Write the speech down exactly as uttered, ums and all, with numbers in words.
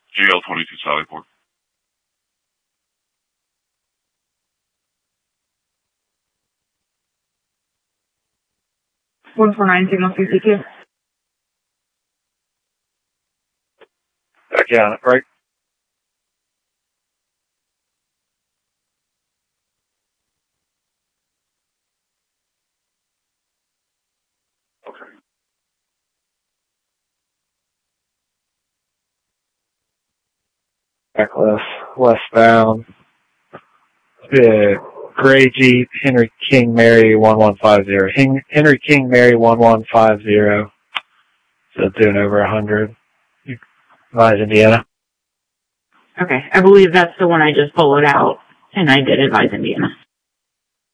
J L twenty-two Sally Port. one four nine signal C C Q. Back down at break. Okay. Back left, westbound. Yeah, Gray Jeep, Henry King Mary one one five zero. Henry King Mary one one five zero. So doing over one hundred. Advise Indiana. Okay, I believe that's the one I just followed out, and I did advise Indiana.